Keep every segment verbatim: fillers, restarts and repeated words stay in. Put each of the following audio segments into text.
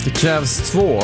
Det krävs två,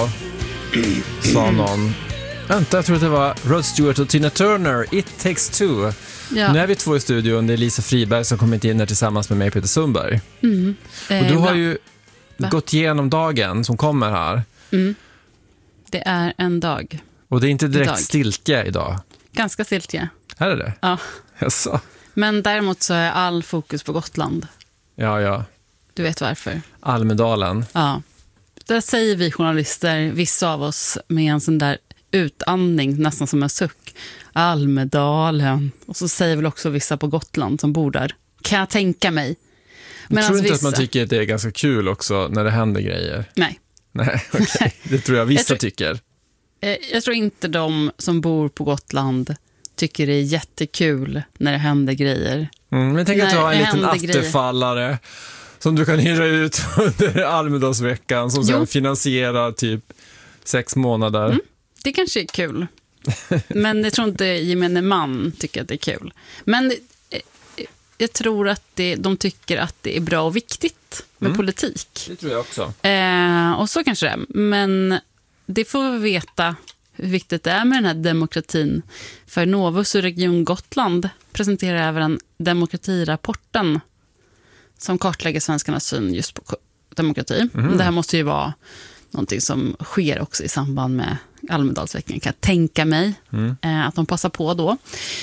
sa någon. Vänta, jag tror att det var Rod Stewart och Tina Turner. It takes two. Ja. Nu är vi två i studion. Det är Lisa Friberg som kommit in här tillsammans med mig, Peter Sundberg. Mm. Eh, och du har va? ju va? gått igenom dagen som kommer här. Mm. Det är en dag. Och det är inte direkt idag. stiltje idag. Ganska stiltje. Är det det? Ja. Jaså. Men däremot så är all fokus på Gotland. Ja, ja. Du vet varför. Almedalen. Ja. Där säger vi journalister, vissa av oss, med en sån där utandning, nästan som en suck. Almedalen. Och så säger väl också vissa på Gotland som bor där. Kan jag tänka mig. Men jag tror inte vissa... att man tycker att det är ganska kul också när det händer grejer. Nej. Nej, okej. Okay. Det tror jag vissa jag tror, tycker. Jag tror inte de som bor på Gotland tycker det är jättekul när det händer grejer. Mm, men tänk att du har en liten afterfallare grejer. Som du kan hyra ut under Almedalsveckan som sedan finansierar typ sex månader. Mm, det kanske är kul. Men jag tror inte gemene man tycker att det är kul. Men jag tror att det, de tycker att det är bra och viktigt med mm. politik. Det tror jag också. Eh, och så kanske det är. Men det får vi veta hur viktigt det är med den här demokratin. För Novus och Region Gotland presenterar även demokratirapporten som kartlägger svenskarnas syn just på demokrati. Mm. Det här måste ju vara någonting som sker också i samband med Almedalsveckan, kan jag tänka mig. Mm. Eh, att de passar på då.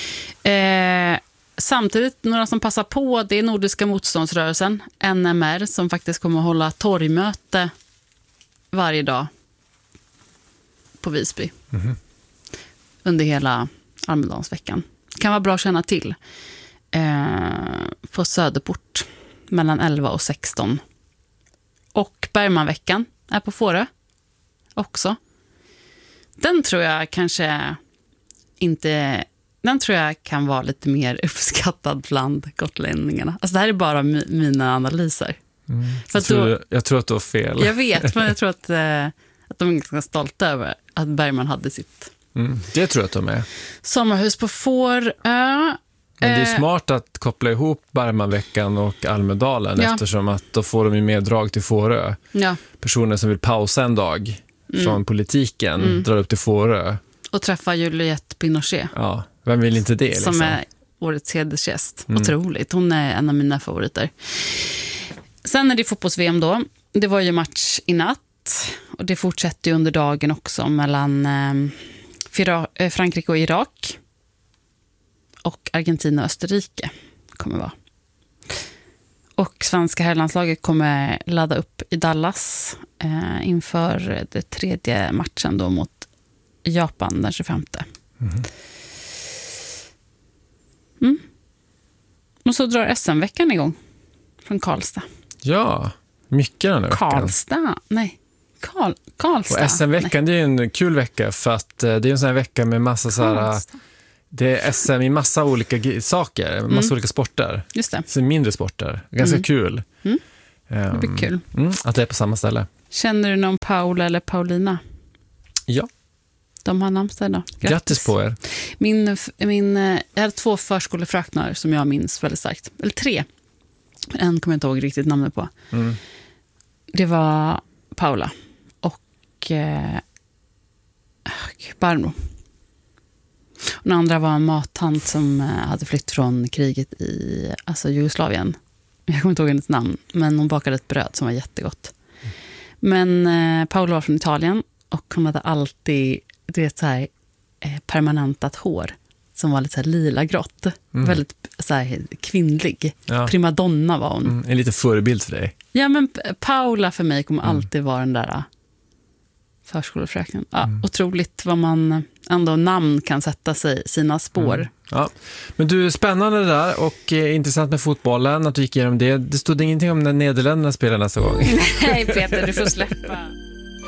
Eh, samtidigt, några som passar på, det är Nordiska motståndsrörelsen, N M R, som faktiskt kommer att hålla torgmöte varje dag på Visby. Mm. Under hela Almedalsveckan. Kan vara bra att känna till. Eh, på Söderport mellan elva och sexton. Och Bergmanveckan är på Fårö också. Den tror jag kanske inte... Den tror jag kan vara lite mer uppskattad bland gotlänningarna. Alltså det här är bara mi- mina analyser. Mm. Jag, tror, då, jag tror att du har fel. Jag vet, men jag tror att, eh, att de är ganska stolta över att Bergman hade sitt... Mm, det tror jag att de är. Sommarhus på Fårö. Men det är smart att koppla ihop Bergmanveckan och Almedalen ja. eftersom att då får de ju med drag till Fårö. Ja. Personer som vill pausa en dag mm. från politiken mm. drar upp till Fårö. Och träffa Juliette Pinochet. Ja, vem vill inte det? Liksom? Som är årets hedersgäst. Mm. Otroligt, hon är en av mina favoriter. Sen är det fotbolls-V M då. Det var ju match i natt. Och det fortsätter ju under dagen också mellan eh, Fira- eh, Frankrike och Irak. Och Argentina och Österrike kommer vara. Och svenska herrlandslaget kommer ladda upp i Dallas eh, inför det tredje matchen då mot Japan den tjugofemte. Mm. Mm. Och så drar S M-veckan igång från Karlstad. Ja, mycket den här veckan. Karlstad, nej. Karl, Karlstad. Och S M-veckan, det är en kul vecka för att det är en sån här vecka med massa så här... Det är S M i massa olika g- saker, massa mm. olika sporter. Just det. Så mindre sporter. Ganska mm. kul. Mm. Det blir kul. Mm, att det är på samma ställe. Känner du någon Paula eller Paulina? Ja. De har namnsdag idag. Grattis. Grattis på er. Min, min, jag hade två förskolefröknar som jag minns väldigt starkt. Eller tre. En kommer jag inte ihåg riktigt namnet på. Mm. Det var Paula och eh, Barbro. Och den andra var en mattant som hade flytt från kriget i alltså Jugoslavien. Jag kommer inte ihåg hennes namn, men hon bakade ett bröd som var jättegott. Mm. Men eh, Paula var från Italien och hon hade alltid du vet, så här, eh, permanentat hår som var lite så här lila grått. Mm. Väldigt så här, kvinnlig. Ja. Primadonna var hon. Mm, en liten förebild för dig. Ja, men Paula för mig kommer mm. alltid vara den där förskolefröken. Ja, mm. Otroligt vad man ändå namn kan sätta sig sina spår. Mm. Ja. Men du, spännande där och eh, intressant med fotbollen att du gick igenom det. Det stod ingenting om när Nederländerna spelar nästa gång. Nej Peter, du får släppa.